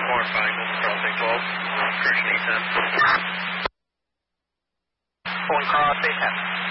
Orange Triangle, crossing 12, correction 810. One cross 810.